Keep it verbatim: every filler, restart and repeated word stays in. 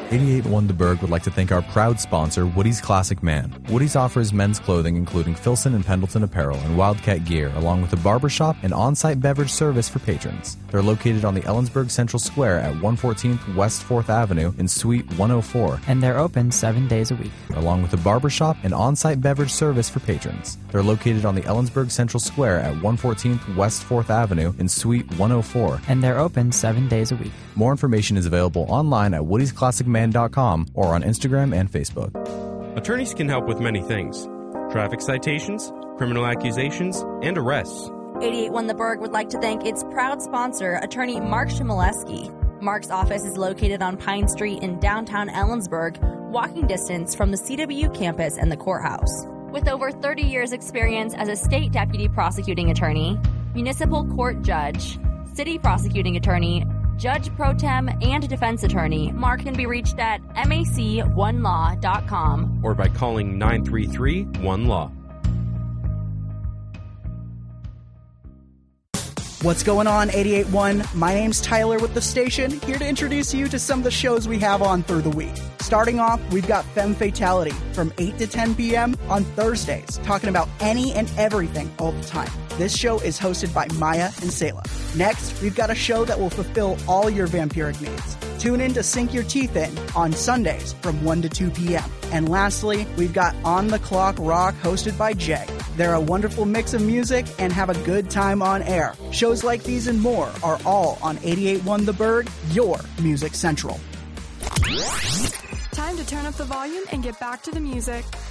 eighty-eight point one The Berg would like to thank our proud sponsor, Woody's Classic Man. Woody's offers men's clothing including Filson and Pendleton apparel and Wildcat gear, along with a barbershop and on-site beverage service for patrons. They're located on the Ellensburg Central Square at one fourteenth West fourth Avenue in Suite one oh four. And they're open seven days a week. Along with a barbershop and on-site beverage service for patrons. They're located on the Ellensburg Central Square at one fourteenth West fourth Avenue in Suite one oh four. And they're open seven days a week. More information is available online at woodies classic man dot com or on Instagram and Facebook. Attorneys can help with many things: traffic citations, criminal accusations, and arrests. eighty-eight point one The Berg would like to thank its proud sponsor, attorney Mark Chmielewski. Mark's office is located on Pine Street in downtown Ellensburg, walking distance from the C W campus and the courthouse. With over thirty years experience as a state deputy prosecuting attorney, municipal court judge, city prosecuting attorney, judge pro tem, and defense attorney, Mark can be reached at mac one law dot com or by calling nine three three one law. What's going on, eighty-eight point one? My name's Tyler with the station, here to introduce you to some of the shows we have on through the week. Starting off, we've got Femme Fatality from eight to ten p.m. on Thursdays, talking about any and everything all the time. This show is hosted by Maya and Selah. Next, we've got a show that will fulfill all your vampiric needs. Tune in to Sink Your Teeth In on Sundays from one to two p.m. And lastly, we've got On the Clock Rock hosted by Jay. They're a wonderful mix of music and have a good time on air. Shows like these and more are all on eighty-eight point one The Berg, your Music Central. Time to turn up the volume and get back to the music.